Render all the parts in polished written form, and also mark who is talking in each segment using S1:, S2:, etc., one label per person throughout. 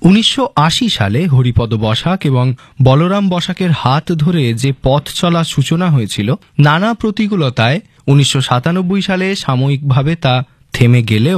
S1: 1980 সালে হরিপদ বসাক এবং বলরাম বসাকের হাত ধরে যে পথ চলার সূচনা হয়েছিল, নানা প্রতিকূলতায় 1997 সালে সাময়িকভাবে তা থেমে গেলেও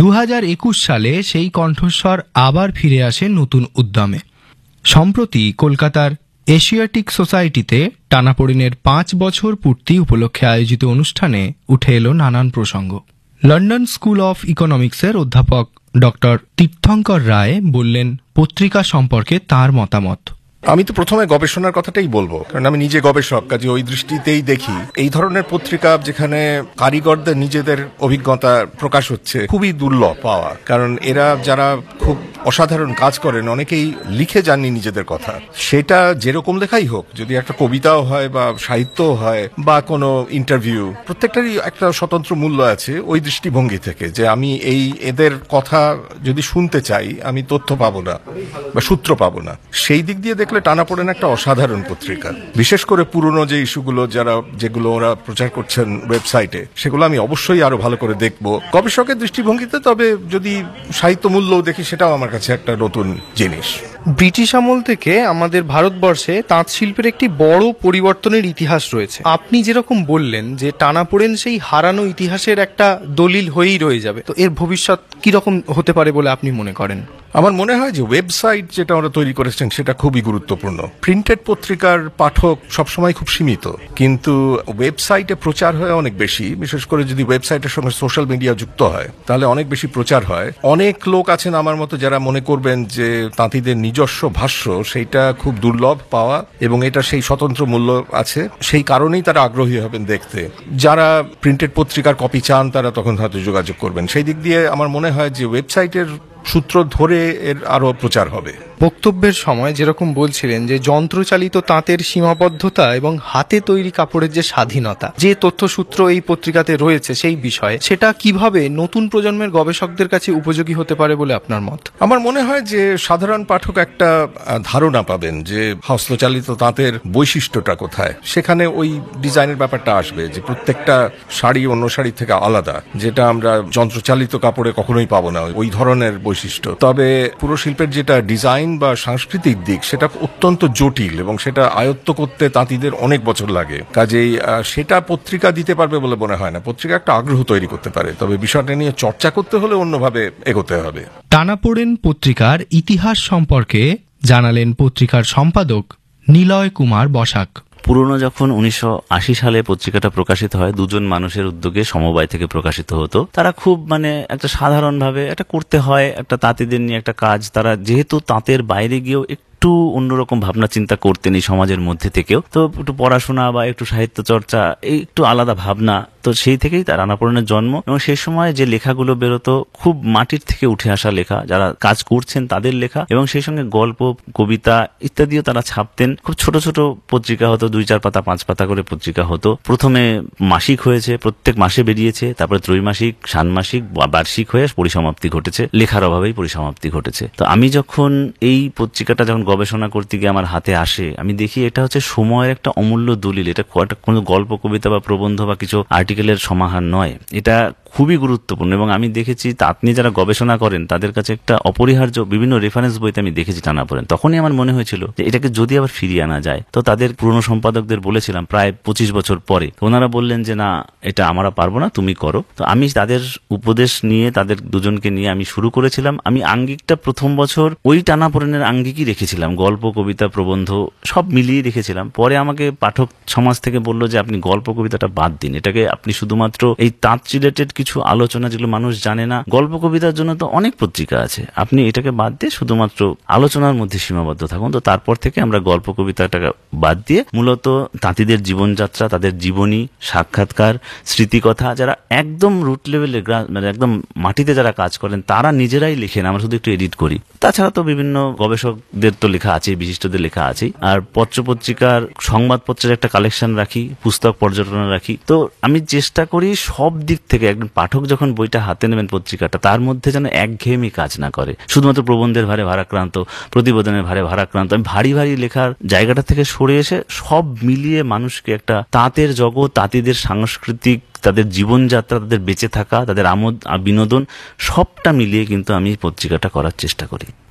S1: 2021 সালে সেই কণ্ঠস্বর আবার ফিরে আসে নতুন উদ্যমে। সম্প্রতি কলকাতার এশিয়াটিক সোসাইটিতে টানাপোড়েনের 5 বছর পূর্তি উপলক্ষে আয়োজিত অনুষ্ঠানে উঠে এলো নানান প্রসঙ্গ। লন্ডন স্কুল অফ ইকোনমিক্সের অধ্যাপক ডক্টর তীর্থঙ্কর রায় বললেন পত্রিকা সম্পর্কে তার মতামত।
S2: আমি তো প্রথমে গবেষণার কথাটাই বলবো, কারণ আমি নিজে গবেষক, কাজে ওই দৃষ্টিতেই দেখি এই ধরনের পত্রিকা যেখানে কারিগরদের নিজেদের অভিজ্ঞতা প্রকাশ হচ্ছে খুবই দুর্লভ পাওয়া, কারণ এরা যারা খুব অসাধারণ কাজ করেন অনেকেই লিখে যাননি নিজেদের কথা। সেটা যেরকম লেখাই হোক, যদি একটা কবিতাও হয় বা সাহিত্যও হয় বা কোনো ইন্টারভিউ, প্রত্যেকটারই একটা স্বতন্ত্র মূল্য আছে ওই দৃষ্টিভঙ্গি থেকে, যে আমি এদের কথা যদি শুনতে চাই আমি তথ্য পাবো না বা সূত্র পাবো না। সেই দিক দিয়ে দেখলে টানাপোড়েন একটা অসাধারণ পত্রিকা। বিশেষ করে পুরনো যে ইস্যুগুলো যেগুলো ওরা প্রচার করছেন ওয়েবসাইটে, সেগুলো আমি অবশ্যই আরো ভালো করে দেখবো গবেষকের দৃষ্টিভঙ্গিতে। তবে যদি সাহিত্য মূল্যও দেখি, সেটাও আমার কাছে একটা নতুন জিনিস।
S3: ব্রিটিশ আমল থেকে আমাদের ভারতবর্ষে তাঁত শিল্পের একটি বড় পরিবর্তনের ইতিহাস রয়েছে। আপনি যেরকম বললেন যে টানাপোড়েন সেই হারানো ইতিহাসের একটা দলিল হয়েই রয়ে যাবে, তো এর ভবিষ্যৎ কিরকম হতে পারে বলে আপনি মনে করেন?
S2: আমার মনে হয় যে ওয়েবসাইট যেটা ওরা তৈরি করেছেন সেটা খুবই গুরুত্বপূর্ণ। প্রিন্টেড পত্রিকার পাঠক সবসময় খুব সীমিত, কিন্তু ওয়েবসাইটে প্রচার হয় অনেক বেশি। বিশেষ করে যদি ওয়েবসাইটের সঙ্গে সোশ্যাল মিডিয়া যুক্ত হয় তাহলে অনেক বেশি প্রচার হয়। অনেক লোক আছেন আমার মতো যারা মনে করবেন যে তাঁতিদের নিজস্ব ভাষ্য সেইটা খুব দুর্লভ পাওয়া এবং এটা সেই স্বতন্ত্র মূল্য আছে, সেই কারণেই তারা আগ্রহী হবেন দেখতে। যারা প্রিন্টেড পত্রিকার কপি চান তারা তখন হয়তো যোগাযোগ করবেন। সেই দিক দিয়ে আমার মনে হয় যে ওয়েবসাইটের সূত্র ধরে এর আরো প্রচার হবে।
S3: বক্তব্যের সময় যেরকম বলছিলেন যে যন্ত্রচালিত তাঁতের সীমাবদ্ধতা এবং হাতে তৈরি কাপড়ের যে স্বাধীনতা, যে তথ্যসূত্র এই পত্রিকাতে রয়েছে সেই বিষয়ে, সেটা কিভাবে নতুন প্রজন্মের গবেষকদের কাছে উপযোগী হতে পারে বলে আপনার মত?
S2: আমার মনে হয় যে সাধারণ পাঠক একটা ধারণা পাবেন যে হস্তচালিত তাঁতের বৈশিষ্ট্যটা কোথায়। সেখানে ওই ডিজাইনের ব্যাপারটা আসবে যে প্রত্যেকটা শাড়ি অন্য শাড়ি থেকে আলাদা, যেটা আমরা যন্ত্রচালিত কাপড়ে কখনোই পাবো না ওই ধরনের বৈশিষ্ট্য। তবে পুরো শিল্পের যেটা ডিজাইন বা সাংস্কৃতিক দিক, সেটা অত্যন্ত জটিল এবং সেটা আয়ত্ত করতে তাঁতিদের অনেক বছর লাগে। কাজেই সেটা পত্রিকা দিতে পারবে বলে মনে হয় না। পত্রিকা একটা আগ্রহ তৈরি করতে পারে, তবে বিষয়টা নিয়ে চর্চা করতে হলে অন্যভাবে এগোতে হবে।
S1: টানাপোড়েন পত্রিকার ইতিহাস সম্পর্কে জানালেন পত্রিকার সম্পাদক নিলয় কুমার বসাক।
S4: পুরনো যখন 1980 সালে পত্রিকাটা প্রকাশিত হয়, দুজন মানুষের উদ্যোগে সমবায় থেকে প্রকাশিত হতো। তারা খুব একটা সাধারণভাবে একটা করতে হয় একটা তাঁতিদের নিয়ে একটা কাজ। তারা যেহেতু তাঁতের বাইরে গিয়েও একটু অন্যরকম ভাবনা চিন্তা করতেন এই সমাজের মধ্যে থেকেও, তো একটু পড়াশোনা বা একটু সাহিত্য চর্চা, এই একটু আলাদা ভাবনা, তো সেই থেকেই তার টানাপোড়েনের জন্ম। এবং সেই সময় যে লেখাগুলো বেরোতো খুব মাটির থেকে উঠে আসা লেখা, যারা কাজ করছেন তাদের লেখা, এবং সেই সঙ্গে গল্প, কবিতা ইত্যাদিও তারা ছাপতেন। খুব ছোট ছোট পত্রিকা হতো, 2-4 পাতা 5 পাতা করে পত্রিকা হতো। প্রথমে মাসিক হয়েছে, প্রত্যেক মাসে বেরিয়েছে, তারপরে ত্রৈমাসিক, ষান্মাসিক, বার্ষিক হয়ে পরিসমাপ্তি ঘটেছে। লেখার অভাবেই পরিসমাপ্তি ঘটেছে। তো আমি যখন এই পত্রিকাটা গবেষণা করতে গিয়ে আমার হাতে আসে, আমি দেখি এটা হচ্ছে সময়ের একটা অমূল্য দলিল। এটা কোনো গল্প, কবিতা বা প্রবন্ধ বা কিছু আর্টিকেলের সমাহার নয়, এটা খুবই গুরুত্বপূর্ণ। এবং আমি দেখেছি তাঁত নিয়ে যারা গবেষণা করেন তাদের কাছে একটা অপরিহার্য, বিভিন্ন রেফারেন্স বইতে আমি দেখেছি টানাপোড়েন। তখনই আমার মনে হয়েছিল যে এটাকে যদি আবার ফিরিয়ে আনা যায়। তো তাদের পুরনো সম্পাদকদের বলেছিলাম প্রায় 25 বছর পরে, ওনারা বললেন যে না, এটা আমরা পারবো না, তুমি করো। তো আমি তাদের উপদেশ নিয়ে, তাদের দুজনকে নিয়ে আমি শুরু করেছিলাম। আমি আঙ্গিকটা প্রথম বছর ওই টানাপোড়েনের আঙ্গিকই রেখেছিলাম, গল্প, কবিতা, প্রবন্ধ সব মিলিয়ে রেখেছিলাম। পরে আমাকে পাঠক সমাজ থেকে বললো যে আপনি গল্প, কবিতাটা বাদ দিন, এটাকে আপনি শুধুমাত্র এই তাঁত রিলেটেড কিছু আলোচনা যেগুলো মানুষ জানে না, গল্প কবিতার জন্য তো অনেক পত্রিকা আছে, আপনি এটাকে বাদ দিয়ে শুধুমাত্র আলোচনার মধ্যে সীমাবদ্ধ থাকুন। তো তারপর থেকে আমরা গল্প কবিতাটাকে বাদ দিয়ে মূলত তাঁতিদের জীবনযাত্রা, তাদের জীবনী, সাক্ষাৎকার, স্মৃতিকথা, যারা একদম রুট লেভেলে, একদম মাটিতে যারা কাজ করেন তারা নিজেরাই লেখেন, আমরা শুধু একটু এডিট করি। তাছাড়া তো বিভিন্ন গবেষকদের তো লেখা আছে, বিশিষ্টদের লেখা আছে। আর পত্রপত্রিকার, সংবাদপত্রের একটা কালেকশন রাখি, পুস্তক পর্যটনা রাখি। তো আমি চেষ্টা করি সব দিক থেকে একজন পাঠক যখন বইটা হাতে নেবেন, পত্রিকাটা, তার মধ্যে যেন একঘেয়েমি কাজ না করে, শুধুমাত্র প্রবন্ধের ভারে ভারাক্রান্ত, প্রতিবেদনের ভারে ভারাক্রান্ত। আমি ভারী ভারী লেখার জায়গাটা থেকে সরে এসে সব মিলিয়ে মানুষকে একটা তাঁতের জগৎ, তাঁতিদের সাংস্কৃতিক, তাদের জীবনযাত্রা, তাদের বেঁচে থাকা, তাদের আমোদ বিনোদন সবটা মিলিয়ে কিন্তু আমি পত্রিকাটা করার চেষ্টা করি।